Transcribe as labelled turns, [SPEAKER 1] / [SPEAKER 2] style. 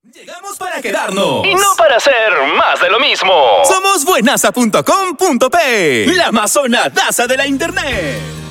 [SPEAKER 1] Llegamos para quedarnos.
[SPEAKER 2] Y no para hacer más de lo mismo.
[SPEAKER 1] Somos buenaza.com.p, la más sonadaza de la internet.